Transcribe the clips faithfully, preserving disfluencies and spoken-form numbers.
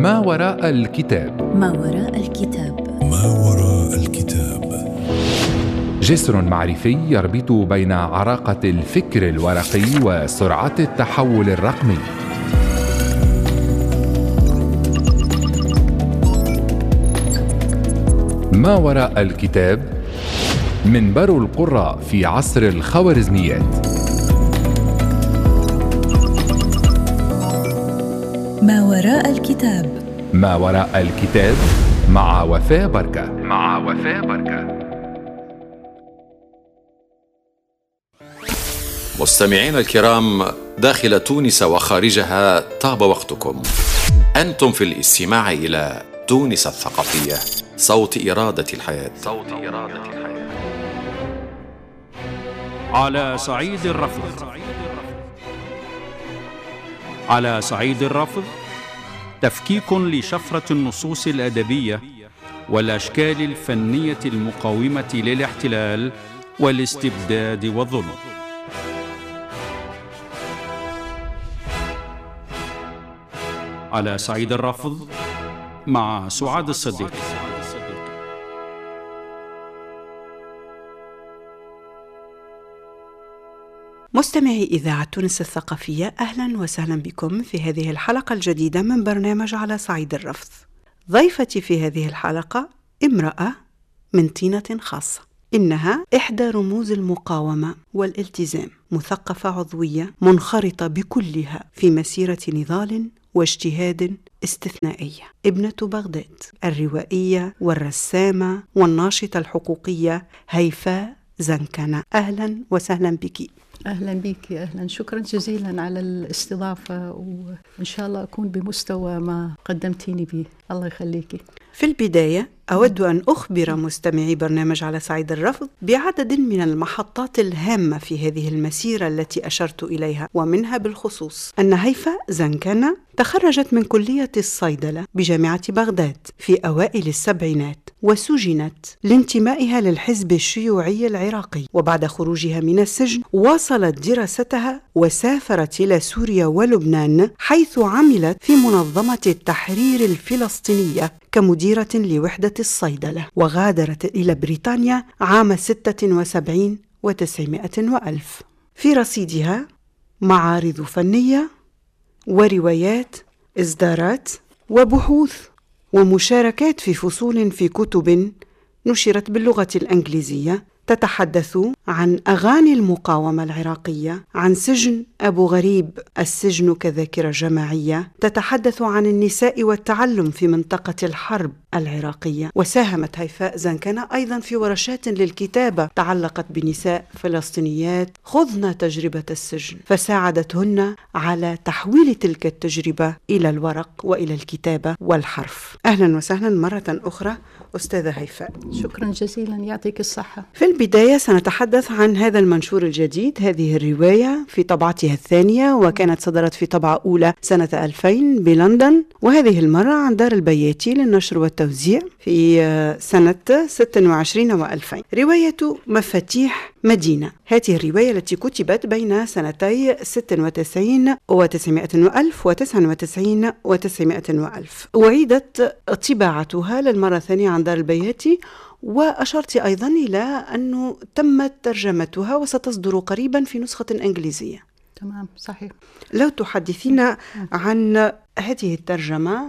ما وراء الكتاب. ما وراء الكتاب. ما وراء الكتاب. جسر معرفي يربط بين عراقة الفكر الورقي وسرعة التحول الرقمي. ما وراء الكتاب، منبر القراء في عصر الخوارزميات. ما وراء الكتاب. ما وراء الكتاب مع وفاء بركة. مع وفاء بركة. مستمعين الكرام داخل تونس وخارجها، طاب وقتكم. أنتم في الاستماع إلى تونس الثقافية، صوت إرادة الحياة. صوت إرادة الحياة. على صعيد الرفض. على صعيد الرفض، تفكيك لشفرة النصوص الأدبية والأشكال الفنية المقاومة للاحتلال والاستبداد والظلم. على صعيد الرفض مع سعاد الصديق. مستمعي إذاعة تونس الثقافية، أهلا وسهلا بكم في هذه الحلقة الجديدة من برنامج على صعيد الرفض. ضيفتي في هذه الحلقة امرأة من طينة خاصة، إنها إحدى رموز المقاومة والالتزام، مثقفة عضوية منخرطة بكلها في مسيرة نضال واجتهاد استثنائية، ابنة بغداد، الروائية والرسامة والناشطة الحقوقية هيفاء زنكنة. أهلا وسهلا بك. أهلا بك. أهلا، شكرا جزيلا على الاستضافة، وإن شاء الله أكون بمستوى ما قدمتيني به. الله يخليكي. في البداية أود أن أخبر مستمعي برنامج على صعيد الرفض بعدد من المحطات الهامة في هذه المسيرة التي أشرت إليها، ومنها بالخصوص أن هيفاء زنكنة تخرجت من كلية الصيدلة بجامعة بغداد في أوائل السبعينات، وسجنت لانتمائها للحزب الشيوعي العراقي، وبعد خروجها من السجن واصلت دراستها وسافرت إلى سوريا ولبنان، حيث عملت في منظمة التحرير الفلسطينية كمديرة لوحدة الصيدلة، وغادرت إلى بريطانيا عام ستة وسبعين وتسعمائة وألف. في رصيدها معارض فنية وروايات، إصدارات وبحوث ومشاركات في فصول في كتب نشرت باللغة الإنجليزية تتحدث عن أغاني المقاومة العراقية، عن سجن أبو غريب، السجن كذاكرة جماعية، تتحدث عن النساء والتعلم في منطقة الحرب العراقية. وساهمت هيفاء زنكنة أيضا في ورشات للكتابة تعلقت بنساء فلسطينيات خضن تجربة السجن، فساعدتهن على تحويل تلك التجربة إلى الورق وإلى الكتابة والحرف. أهلا وسهلا مرة أخرى أستاذة هيفاء. شكرا جزيلا، يعطيك الصحة. في البداية سنتحدث عن هذا المنشور الجديد، هذه الرواية في طبعتها الثانية، وكانت صدرت في طبعة أولى سنة ألفين بلندن، وهذه المرة عن دار البياتي للنشر والتوزيع في سنة ستة وعشرين وألفين. رواية مفاتيح مدينة، هذه الرواية التي كتبت بين سنتي ستة وتسعين وتسعمائة وألف وتسعة وتسعين وتسعمائة وألف. أعيدت طباعتها للمرة الثانية عن دار البياتي، وأشرت أيضا إلى أنه تمت ترجمتها وستصدر قريبا في نسخة إنجليزية. تمام، صحيح. لو تحدثينا عن هذه الترجمة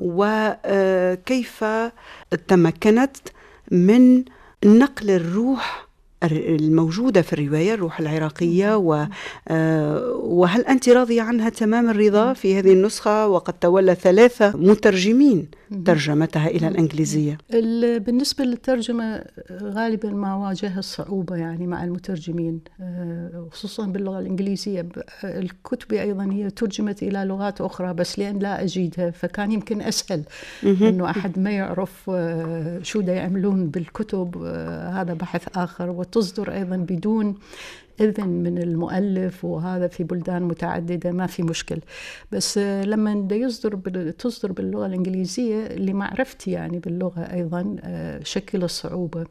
وكيف تمكنت من نقل الروح الموجودة في الرواية، الروح العراقية، وهل أنت راضية عنها تمام الرضا في هذه النسخة، وقد تولى ثلاثة مترجمين ترجمتها إلى الإنجليزية؟ بالنسبة للترجمة غالبا ما واجه الصعوبة يعني مع المترجمين، خصوصا باللغة الإنجليزية. الكتب أيضا هي ترجمت إلى لغات أخرى، بس لأن لا أجيدها فكان يمكن أسهل أنه أحد ما يعرف شو دا يعملون بالكتب، هذا بحث آخر، وتصدر أيضا بدون إذن من المؤلف، وهذا في بلدان متعددة ما في مشكل. بس لما يصدر تصدر باللغة الإنجليزية لمعرفتي يعني باللغة أيضا شكل الصعوبة.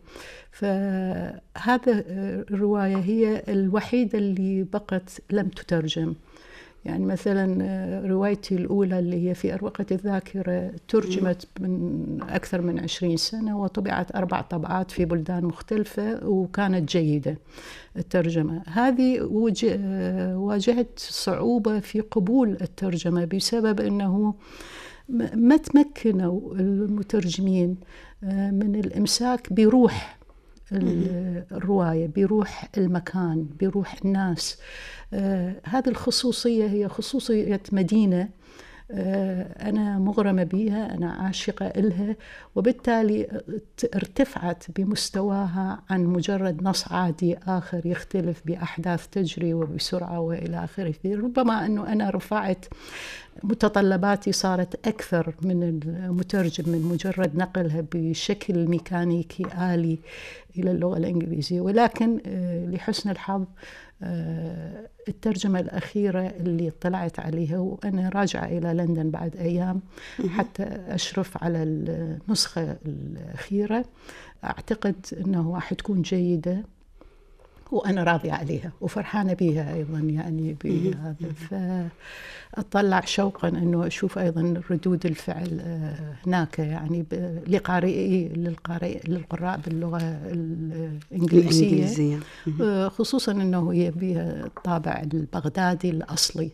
فهذا الرواية هي الوحيدة اللي بقت لم تترجم، يعني مثلا روايتي الأولى اللي هي في أروقة الذاكرة ترجمت من أكثر من عشرين سنة وطبعت أربع طبعات في بلدان مختلفة وكانت جيدة الترجمة. هذه واجهت صعوبة في قبول الترجمة بسبب أنه ما تمكنوا المترجمين من الإمساك بروح الرواية، بروح المكان، بروح الناس. آه هذه الخصوصية هي خصوصية مدينة آه أنا مغرمة بها، أنا عاشقة إلها، وبالتالي ارتفعت بمستواها عن مجرد نص عادي آخر يختلف بأحداث تجري وبسرعة وإلى آخره. ربما أنه أنا رفعت متطلباتي، صارت أكثر من المترجم من مجرد نقلها بشكل ميكانيكي آلي إلى اللغة الإنجليزية. ولكن لحسن الحظ الترجمة الأخيرة اللي اطلعت عليها، وأنا راجعة إلى لندن بعد أيام حتى أشرف على النسخة الأخيرة، أعتقد أنه راح تكون جيدة وأنا راضية عليها وفرحانة بها أيضا يعني بهذا. فأطلع شوقا أنه أشوف أيضا ردود الفعل هناك يعني لقارئي للقارئ للقراء باللغة الإنجليزية، خصوصا أنه هي بها الطابع البغدادي الأصلي.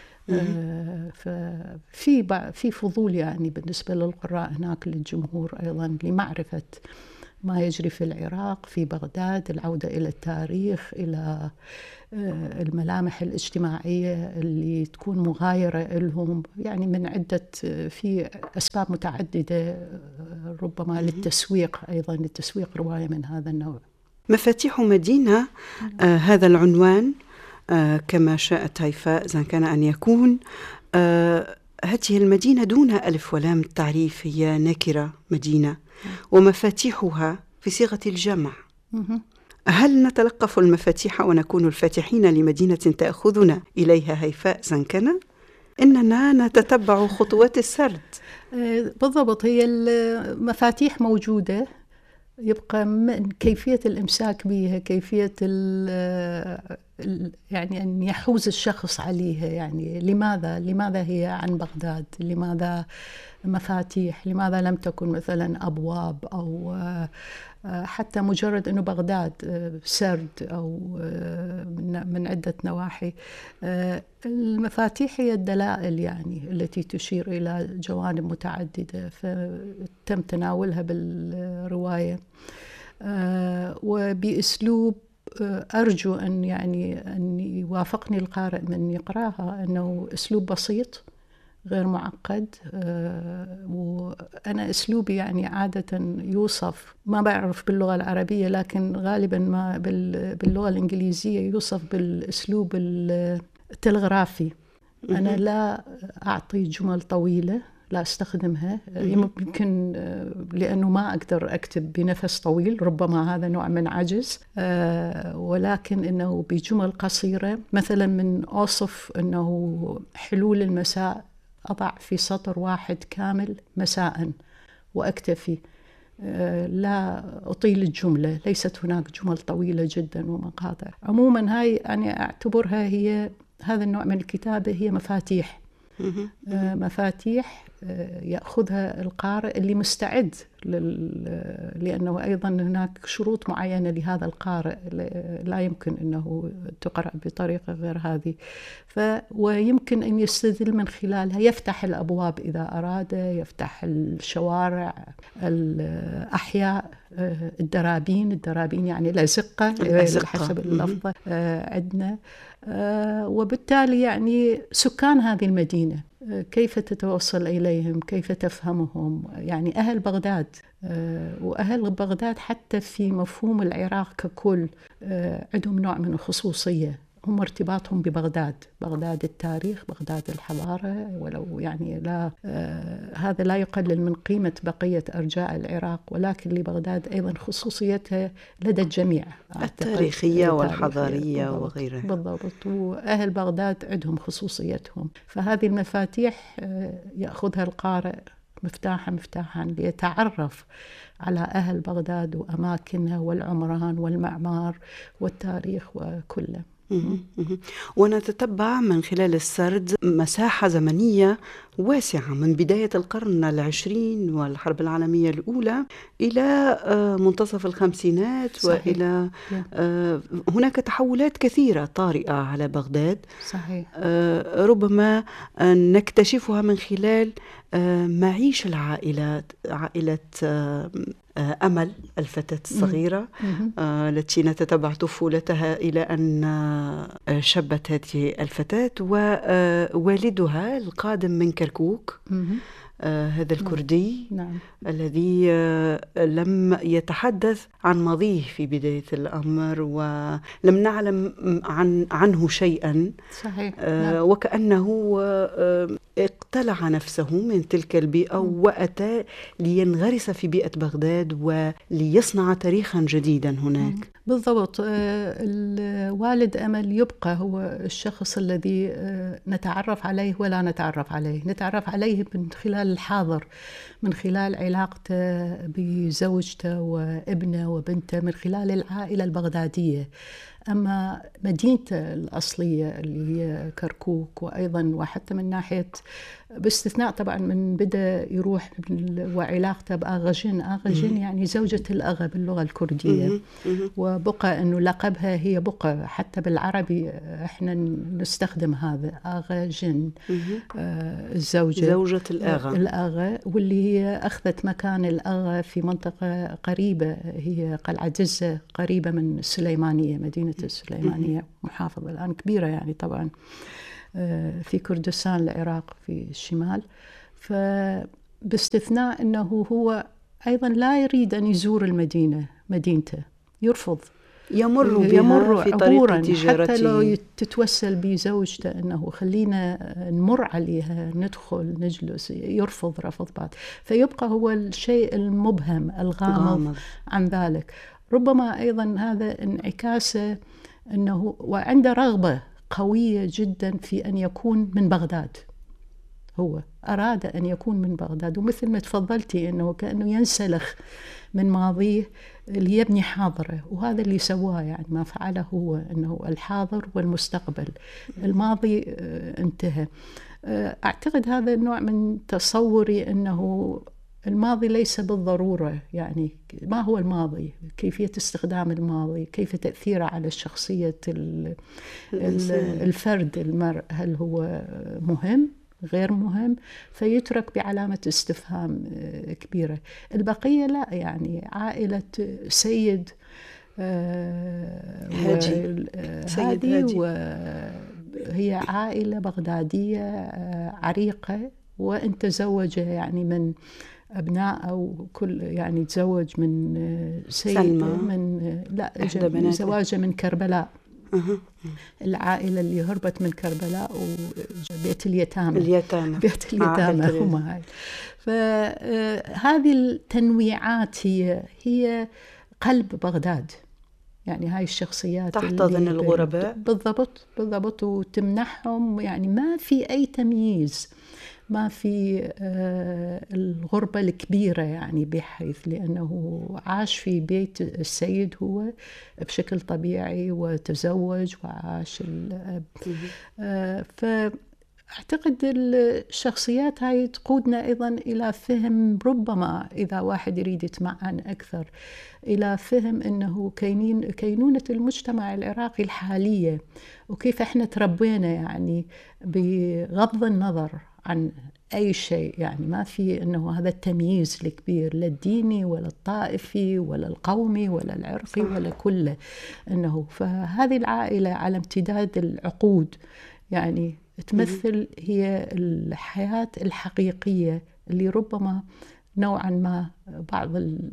ففي في فضول يعني بالنسبة للقراء هناك للجمهور أيضا لمعرفة ما يجري في العراق، في بغداد، العودة إلى التاريخ، إلى الملامح الاجتماعية اللي تكون مغايرة لهم يعني من عدة في أسباب متعددة ربما للتسويق، أيضا للتسويق رواية من هذا النوع. مفاتيح مدينة، آه هذا العنوان آه كما شاءت هيفاء زنكنة أن يكون. آه هذه المدينة دون ألف ولام التعريف، هي نكرة مدينة ومفاتيحها في صيغة الجمع. هل نتلقف المفاتيح ونكون الفاتحين لمدينة تأخذنا إليها هيفاء زنكنة؟ إننا نتتبع خطوات السرد. بالضبط، هي المفاتيح موجودة، يبقى من كيفية الإمساك بها، كيفية يعني أن يحوز الشخص عليها. يعني لماذا لماذا هي عن بغداد؟ لماذا مفاتيح؟ لماذا لم تكن مثلا أبواب أو حتى مجرد أنه بغداد سرد أو من عدة نواحي؟ المفاتيح هي الدلائل يعني التي تشير إلى جوانب متعددة، فتم تناولها بالرواية وبأسلوب أرجو أن يعني أن يوافقني القارئ من يقرأها أنه أسلوب بسيط غير معقد. وأنا أسلوبي يعني عادة يوصف، ما بعرف باللغة العربية لكن غالبا ما باللغة الإنجليزية يوصف بالأسلوب التلغرافي. أنا لا أعطي جمل طويلة، لا أستخدمها، يمكن لأنه ما أقدر أكتب بنفس طويل، ربما هذا نوع من عجز، ولكن إنه بجمل قصيرة. مثلا من أوصف أنه حلول المساء أضع في سطر واحد كامل مساء وأكتفي، لا أطيل الجملة، ليست هناك جمل طويلة جدا ومقاطع. عموما هاي أنا أعتبرها هي هذا النوع من الكتابة هي مفاتيح مفاتيح يأخذها القارئ اللي مستعد لل... لأنه أيضا هناك شروط معينة لهذا القارئ، لا يمكن أنه تقرأ بطريقة غير هذه. ف... ويمكن أن يستدل من خلالها، يفتح الأبواب إذا أراد، يفتح الشوارع، الأحياء، الدرابين الدرابين يعني الأزقة حسب اللفظة عندنا. وبالتالي يعني سكان هذه المدينة كيف تتوصل إليهم، كيف تفهمهم، يعني أهل بغداد. وأهل بغداد حتى في مفهوم العراق ككل عندهم نوع من الخصوصية، هم ارتباطهم ببغداد، بغداد التاريخ، بغداد الحضارة، ولو يعني لا آه هذا لا يقلل من قيمة بقية أرجاء العراق، ولكن لبغداد أيضا خصوصيتها لدى الجميع التاريخية والحضارية وغيرها. بالضبط، وأهل بغداد عندهم خصوصيتهم. فهذه المفاتيح آه يأخذها القارئ مفتاحا مفتاحا ليتعرف على أهل بغداد وأماكنها والعمران والمعمار والتاريخ وكله. ونتتبع من خلال السرد مساحة زمنية واسعة من بداية القرن العشرين والحرب العالمية الأولى إلى منتصف الخمسينات. صحيح. وإلى هناك تحولات كثيرة طارئة على بغداد. صحيح. ربما نكتشفها من خلال معيش العائلات، عائلة أمل الفتاة الصغيرة التي نتتبع طفولتها إلى أن شبت هذه الفتاة، ووالدها القادم من كركوك، آه هذا الكردي. نعم. الذي آه لم يتحدث عن ماضيه في بداية الأمر، ولم نعلم عن عنه شيئا. صحيح. آه نعم. وكأنه آه اقتلع نفسه من تلك البيئة وأتى لينغرس في بيئة بغداد وليصنع تاريخا جديدا هناك. بالضبط. الوالد أمل يبقى هو الشخص الذي نتعرف عليه ولا نتعرف عليه. نتعرف عليه من خلال الحاضر، من خلال علاقته بزوجته وابنه وبنته، من خلال العائلة البغدادية. أما مدينته الأصلية اللي هي كركوك، وأيضا وحتى من ناحية باستثناء طبعا من بدأ يروح وعلاقته بآغاجين. آغاجين يعني زوجة الأغا باللغة الكردية، وبقى أنه لقبها هي بقى، حتى بالعربي احنا نستخدم هذا آغاجين، آه الزوجة زوجة الأغا. الأغا، واللي هي أخذت مكان الأغا في منطقة قريبة، هي قلعة دزة قريبة من السليمانية، مدينة السليمانية، محافظة الآن كبيرة يعني طبعا في كردستان العراق في الشمال. فباستثناء أنه هو أيضا لا يريد أن يزور المدينة، مدينته يرفض، يمر بها يمر في طريق تجارته، حتى لو تتوسل بزوجته أنه خلينا نمر عليها ندخل نجلس، يرفض رفض بات. فيبقى هو الشيء المبهم الغامض غامض. عن ذلك ربما أيضا هذا انعكاسه أنه وعنده رغبة قوية جدا في أن يكون من بغداد. هو أراد أن يكون من بغداد، ومثل ما تفضلتي أنه كأنه ينسلخ من ماضيه ليبني حاضره، وهذا اللي سواه يعني ما فعله هو، أنه الحاضر والمستقبل. الماضي انتهى. أعتقد هذا النوع من تصوري أنه الماضي ليس بالضرورة، يعني ما هو الماضي، كيفية استخدام الماضي، كيف تأثيره على شخصية الفرد المرء، هل هو مهم غير مهم، فيترك بعلامة استفهام كبيرة. البقية لا، يعني عائلة سيد هادي، سيد هادي، وهي عائلة بغدادية عريقة، وأن تزوج يعني من أبناء أو كل يعني تزوج من سيد سلمى. من لا زواجه من كربلاء. أه. العائلة اللي هربت من كربلاء وبيت اليتامى اليتامى بيت اليتامى هم هاي. فهذه التنويعات هي هي قلب بغداد، يعني هاي الشخصيات تحتضن الغرباء. بالضبط بالضبط، وتمنحهم يعني ما في أي تمييز، ما في آه الغربة الكبيرة، يعني بحيث لأنه عاش في بيت السيد هو بشكل طبيعي وتزوج وعاش الأب. آه فأعتقد الشخصيات هاي تقودنا أيضا إلى فهم، ربما إذا واحد يريد يتمعن أكثر، إلى فهم أنه كينين كينونة المجتمع العراقي الحالية، وكيف احنا تربينا يعني بغض النظر عن أي شيء، يعني ما في أنه هذا التمييز الكبير، لا الديني ولا الطائفي ولا القومي ولا العرقي ولا كله. أنه فهذه العائلة على امتداد العقود يعني تمثل هي الحياة الحقيقية اللي ربما نوعا ما بعض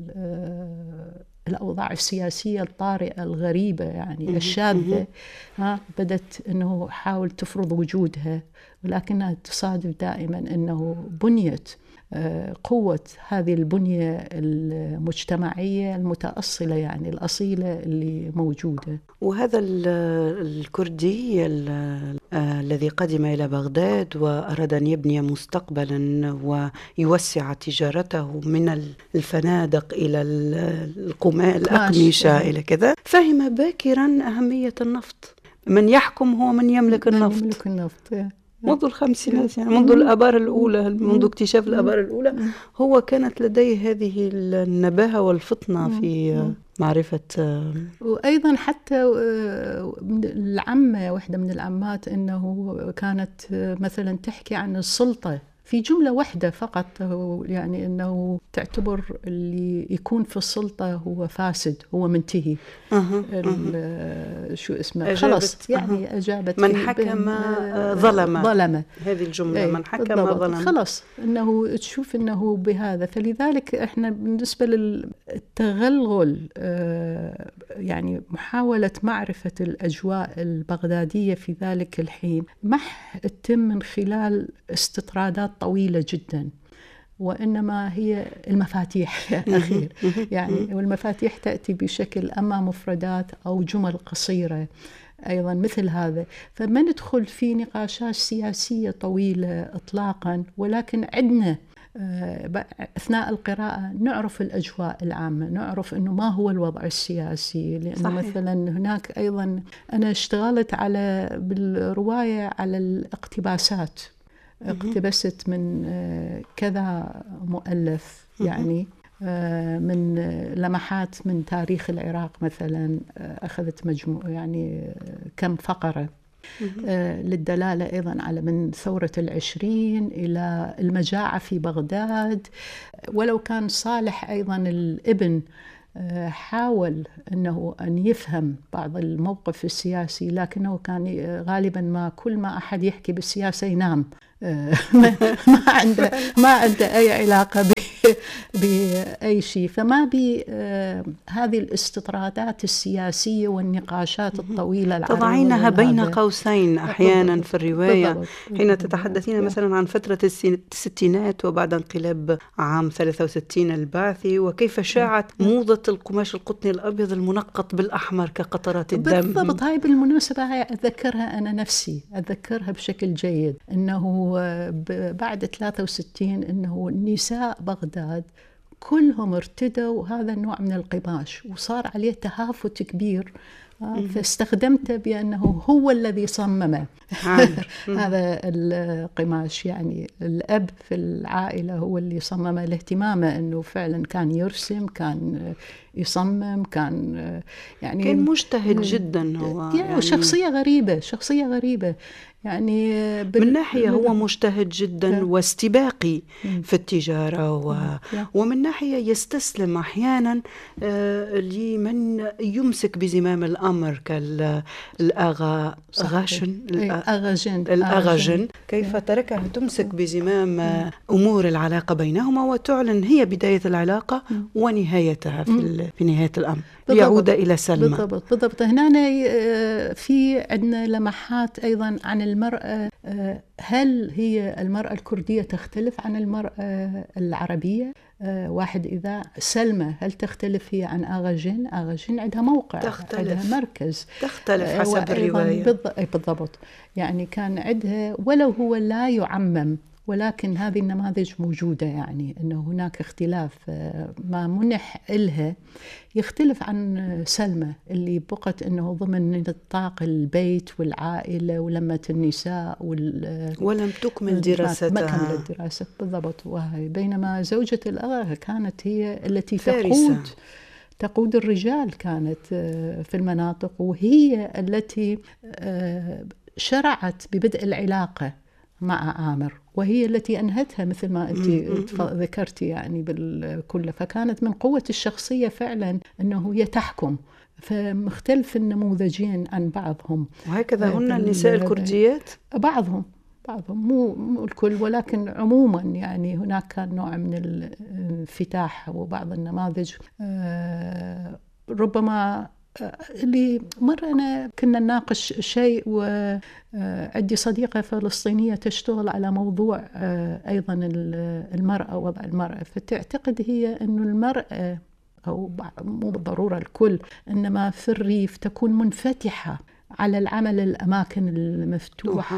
الأوضاع السياسية الطارئة الغريبة يعني الشاذة ها بدت أنه حاول تفرض وجودها، ولكنها تصادف دائما أنه بنيت قوة هذه البنية المجتمعية المتأصلة يعني الأصيلة اللي موجودة. وهذا الكردي الذي قدم إلى بغداد وأراد أن يبني مستقبلا ويوسع تجارته من الفنادق إلى القماش الأقمشة إلى كذا، فهم باكرا أهمية النفط. من يحكم هو من يملك من النفط يملك النفط. منذ الخمسينات، يعني منذ الآبار الأولى، منذ اكتشاف الآبار الأولى هو كانت لديه هذه النباهة والفطنة في معرفة. وأيضا حتى العمة، واحدة من العمات، أنه كانت مثلا تحكي عن السلطة في جملة واحدة فقط، يعني أنه تعتبر اللي يكون في السلطة هو فاسد، هو منتهي. أه أه شو اسمه خلص، يعني أجابت من حكم ظلم. ظلم هذه الجملة، من حكم ظلم. خلص أنه تشوف أنه بهذا. فلذلك إحنا بالنسبة للتغلغل، يعني محاولة معرفة الأجواء البغدادية في ذلك الحين ما تتم من خلال استطرادات طويلة جدا، وإنما هي المفاتيح أخير يعني. والمفاتيح تأتي بشكل أما مفردات أو جمل قصيرة أيضا مثل هذا. فما ندخل في نقاشات سياسية طويلة إطلاقا، ولكن عندنا أثناء القراءة نعرف الأجواء العامة، نعرف أنه ما هو الوضع السياسي. لأنه صحيح. مثلا هناك أيضا أنا اشتغلت على بالرواية على الاقتباسات، اقتبست من كذا مؤلف، يعني من لمحات من تاريخ العراق مثلا، أخذت مجموع يعني كم فقرة للدلالة أيضا على من ثورة العشرين إلى المجاعة في بغداد. ولو كان صالح أيضا الابن حاول أنه أن يفهم بعض الموقف السياسي، لكنه كان غالبا ما كل ما أحد يحكي بالسياسة ينام، ما عنده ما عنده أي علاقة بأي شيء. فما بي هذه الاستطرادات السياسية والنقاشات الطويلة تضعينها بين قوسين أحيانا في الرواية. بالضبط. حين تتحدثين مثلا عن فترة الستينات وبعد انقلاب عام ثلاثة وستين البعثي، وكيف شاعت موضة القماش القطني الأبيض المنقط بالأحمر كقطرات الدم. بالضبط. هاي بالمناسبة هاي أتذكرها أنا نفسي، أتذكرها بشكل جيد، أنه بعد ثلاثة وستين أنه نساء بغداد كلهم ارتدوا هذا النوع من القماش، وصار عليه تهافت كبير. فاستخدمته بأنه هو الذي صممه هذا القماش، يعني الأب في العائلة هو اللي صممه، لاهتمامه أنه فعلا كان يرسم، كان يصمم، كان يعني كان مجتهد جدا. هو يعني شخصية غريبة، شخصية غريبة يعني. من ناحية هو مجتهد جدا واستباقي في التجارة، و... ومن ناحية يستسلم أحيانا لمن يمسك بزمام الأمر كالأغا غاشن الأغاجن الأغاجن كيف تركها تمسك بزمام أمور العلاقة بينهما، وتعلن هي بداية العلاقة ونهايتها في, في نهاية الأمر، يعود إلى سلمى. بالضبط بالضبط. هنا في عندنا لمحات أيضا عن المرأة. هل هي المرأة الكردية تختلف عن المرأة العربية؟ واحد إذا سلمى هل تختلف هي عن أغاجين؟ أغاجين عندها موقع، تختلف. عندها مركز، تختلف حسب الرواية. بالضبط. يعني كان عندها، ولو هو لا يعمم، ولكن هذه النماذج موجودة، يعني أنه هناك اختلاف. ما منح إلها يختلف عن سلمى اللي بقت أنه ضمن نطاق البيت والعائلة ولمة النساء وال... ولم تكمل دراستها، ما كملت دراسة. بالضبط. وهي بينما زوجة الأغا كانت هي التي تقود تقود الرجال، كانت في المناطق، وهي التي شرعت ببدء العلاقة مع عامر، وهي التي أنهتها مثل ما أنت ذكرتي يعني بالكل. فكانت من قوة الشخصية فعلا أنه هي تحكم. فمختلف النموذجين عن بعضهم. وهكذا هن النساء الكرديات، بعضهم بعضهم مو, مو الكل، ولكن عموما يعني هناك كان نوع من الانفتاح. وبعض النماذج ربما اللي مرة أنا كنا نناقش شيء، وعندي صديقة فلسطينية تشتغل على موضوع أيضا المرأة، وضع المرأة. فتعتقد هي أنه المرأة، أو مو بالضرورة الكل، إنما في الريف تكون منفتحة على العمل الأماكن المفتوحة،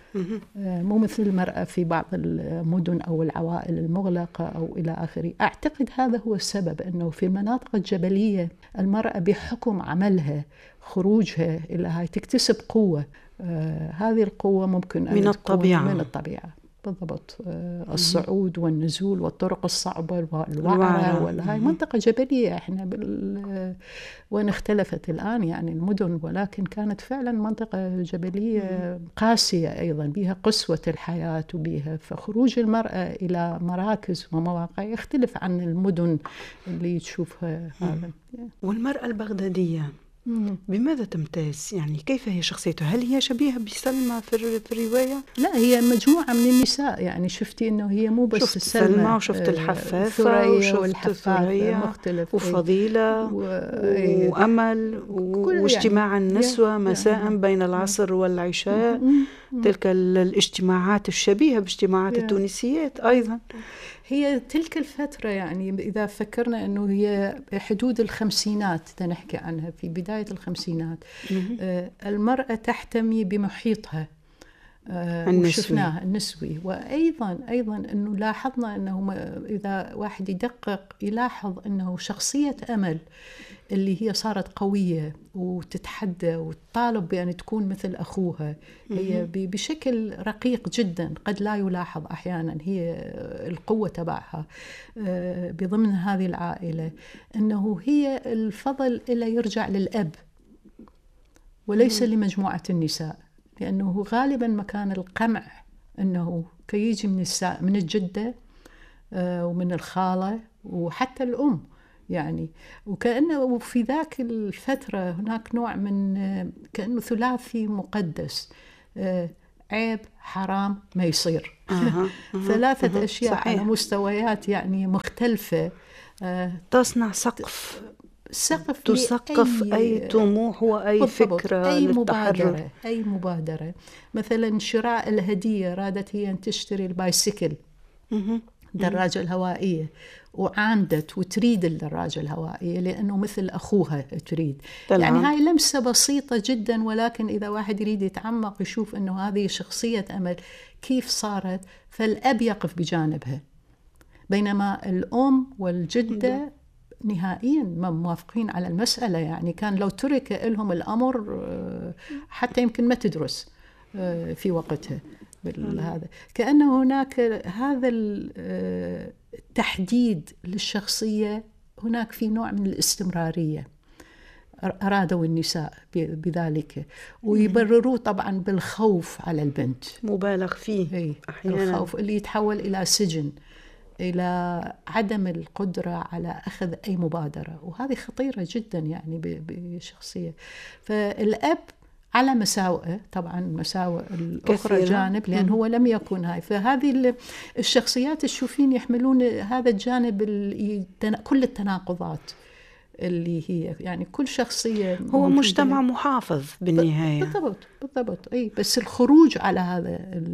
مو مثل المرأة في بعض المدن أو العوائل المغلقة أو إلى آخره. أعتقد هذا هو السبب، أنه في المناطق الجبلية المرأة بحكم عملها خروجها إلى هاي تكتسب قوة. آه هذه القوة ممكن أن من تكون الطبيعة. من الطبيعة بالضبط. آه الصعود والنزول والطرق الصعبة والوعرة والهاي منطقة جبلية احنا بال... وين اختلفت الآن يعني المدن، ولكن كانت فعلا منطقة جبلية قاسية أيضا، بها قسوة الحياة وبها. فخروج المرأة إلى مراكز ومواقع يختلف عن المدن اللي تشوفها هذا. والمرأة البغدادية بماذا تمتاز؟ يعني كيف هي شخصيتها؟ هل هي شبيهة بسلمى في الرواية؟ لا، هي مجموعة من النساء. يعني شفتي إنه هي مو بس شفت سلمى, سلمى وشفت الحفافة وشفت ثريا مختلف وفضيلة و... وأمل واجتماع يعني النسوة مساء يعني بين العصر والعشاء. تلك الاجتماعات الشبيهة باجتماعات التونسيات أيضا. هي تلك الفترة يعني إذا فكرنا أنه هي حدود الخمسينات نحكي عنها، في بداية الخمسينات آه المرأة تحتمي بمحيطها آه وشفناها النسوي. وأيضا أيضا أنه لاحظنا أنه إذا واحد يدقق يلاحظ أنه شخصية أمل اللي هي صارت قوية وتتحدى وتطالب بأن تكون مثل أخوها، هي بشكل رقيق جدا قد لا يلاحظ أحيانا هي القوة تبعها بضمن هذه العائلة، أنه هي الفضل إلى يرجع للأب وليس لمجموعة النساء، لأنه غالبا مكان القمع أنه كيجي من الساء من الجدة ومن الخالة وحتى الأم يعني. وكأنه في ذاك الفترة هناك نوع من كأنه ثلاثي مقدس، عيب حرام ما يصير. أه أه ثلاثة أه أشياء صحيح. على مستويات يعني مختلفة تصنع سقف سقف تسقف أي, أي طموح وأي فكرة أي للتحرر. مبادرة أي مبادرة. مثلا شراء الهدية، رادت هي أن تشتري البايسيكل دراجة الهوائية، وعاندت وتريد الدراجة الهوائية لأنه مثل أخوها تريد. طلعا. يعني هاي لمسة بسيطة جدا، ولكن إذا واحد يريد يتعمق يشوف أنه هذه شخصية أمل كيف صارت، فالأب يقف بجانبها بينما الأم والجدة نهائيا ما موافقين على المسألة. يعني كان لو ترك لهم الأمر حتى يمكن ما تدرس في وقتها هذا. كأنه هناك هذا التحديد للشخصية، هناك في نوع من الاستمرارية أرادوا النساء بذلك، ويبرروه طبعا بالخوف على البنت مبالغ فيه أحيانا، الخوف اللي يتحول إلى سجن، إلى عدم القدرة على أخذ أي مبادرة، وهذه خطيرة جدا يعني بشخصية. فالأب على مساوئه طبعا، مساوئ الأخرى جانب، لأن هو لم يكن هاي. فهذه الشخصيات تشوفين يحملون هذا الجانب، كل التناقضات اللي هي يعني كل شخصية هو مجتمع محافظ بالنهاية. بالضبط بالضبط أي. بس الخروج على هذا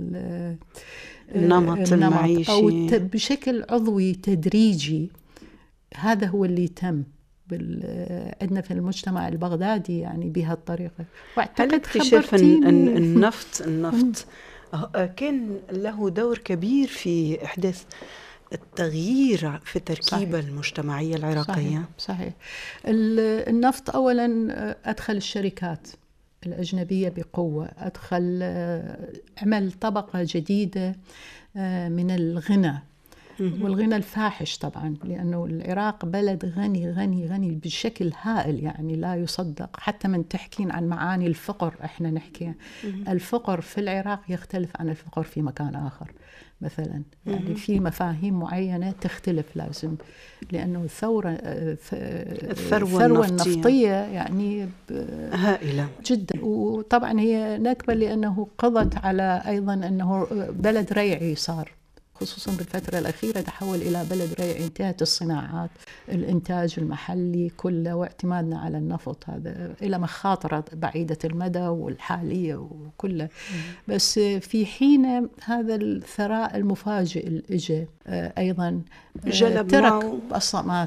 النمط المعيشي أو بشكل عضوي تدريجي، هذا هو اللي تم عندنا في المجتمع البغدادي يعني بهالطريقة. هل اكتشاف أن النفط النفط كان له دور كبير في إحداث التغيير في التركيبة صحيح. المجتمعية العراقية؟ صحيح, صحيح. النفط أولا أدخل الشركات الأجنبية بقوة، أدخل عمل طبقة جديدة من الغنى، والغنى الفاحش طبعا، لأنه العراق بلد غني غني غني بشكل هائل يعني لا يصدق. حتى من تحكين عن معاني الفقر، احنا نحكي الفقر في العراق يختلف عن الفقر في مكان آخر مثلا، يعني في مفاهيم معينة تختلف لازم، لأنه الثورة الثروة النفطية, النفطية يعني هائلة جدا. وطبعا هي نكبة لأنه قضت على أيضا أنه بلد ريعي صار، خصوصا بالفترة الأخيرة تحول إلى بلد ريعي، انتهت الصناعات، الإنتاج المحلي كله، واعتمادنا على النفط هذا إلى مخاطر بعيدة المدى والحالية وكله. بس في حين هذا الثراء المفاجئ اللي اجى أيضا جلب ترك بصماته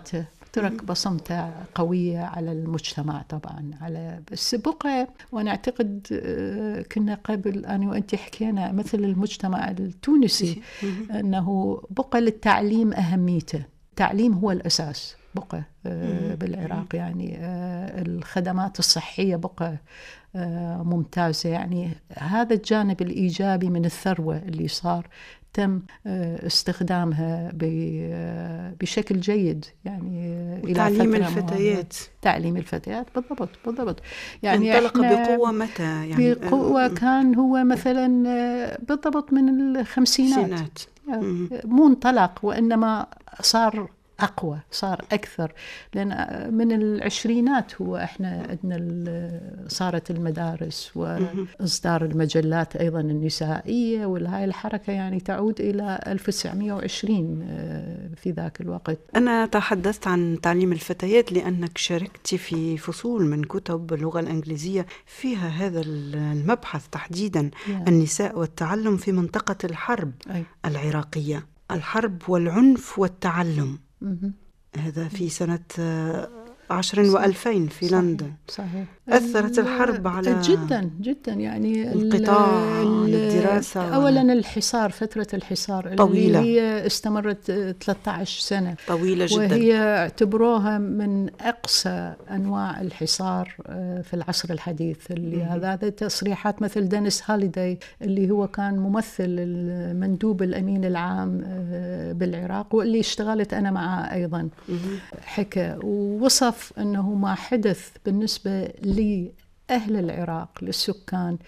ترك بصمته قوية على المجتمع طبعا. على بس بقى، وأنا أعتقد كنا قبل أنا وأنت حكينا مثل المجتمع التونسي أنه بقى للتعليم أهميته. التعليم هو الأساس بقى بالعراق، يعني الخدمات الصحية بقى ممتازة. يعني هذا الجانب الإيجابي من الثروة اللي صار تم استخدامها بشكل جيد. يعني إلى تعليم الفتيات تعليم الفتيات بالضبط بالضبط. يعني انطلق بقوة متى؟ يعني بقوة كان هو مثلا بالضبط من الخمسينات، مو انطلق وإنما صار أقوى، صار أكثر. لأن من العشرينات هو إحنا عندنا صارت المدارس وإصدار المجلات أيضا النسائية، وهاي الحركة يعني تعود إلى ألف وتسعمائة وعشرين في ذاك الوقت. أنا تحدثت عن تعليم الفتيات لأنك شاركت في فصول من كتب اللغة الإنجليزية فيها هذا المبحث تحديدا، yeah. النساء والتعلم في منطقة الحرب أي. العراقية، الحرب والعنف والتعلم. هذا في سنة عشر وألفين في صحيح. لندن. صحيح. أثرت الحرب على جدا جدا يعني القطاع الدراسة. أولا الحصار، فترة الحصار طويلة، اللي هي استمرت ثلاثة عشر سنة، طويلة جدا، وهي اعتبروها من أقصى أنواع الحصار في العصر الحديث. اللي هذا تصريحات مثل دينيس هاليداي اللي هو كان ممثل المندوب الأمين العام بالعراق واللي اشتغلت أنا معه أيضا، حكى ووصف أنه ما حدث بالنسبة لأهل العراق للسكان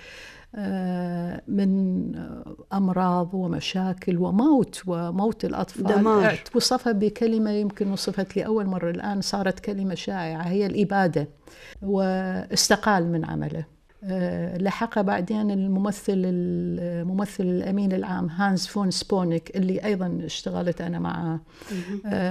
من أمراض ومشاكل وموت وموت الأطفال، دمار. وصفها بكلمة يمكن وصفت لأول مرة الآن صارت كلمة شائعة، هي الإبادة، واستقال من عمله. لحق بعدين الممثل الممثل الأمين العام هانز فون سبونيك اللي أيضا اشتغلت أنا معه